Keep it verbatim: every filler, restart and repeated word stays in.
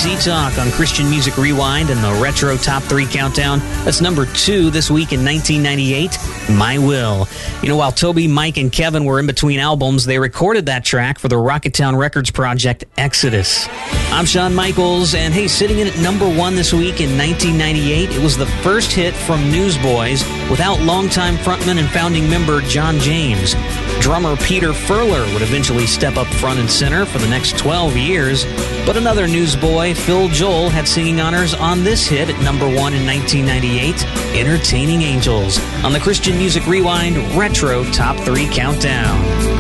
Z Talk on Christian Music Rewind and the Retro Top three Countdown. That's number two this week in nineteen ninety-eight, My Will. You know, while Toby, Mike, and Kevin were in between albums, they recorded that track for the Rocketown Records project Exodus. I'm Shawn Michaels, and hey, sitting in at number one this week in nineteen ninety-eight, it was the first hit from Newsboys without longtime frontman and founding member John James. Drummer Peter Furler would eventually step up front and center for the next twelve years, but another newsboy, Phil Joel, had singing honors on this hit at number one in nineteen ninety-eight, Entertaining Angels, on the Christian Music Rewind Retro Top three Countdown.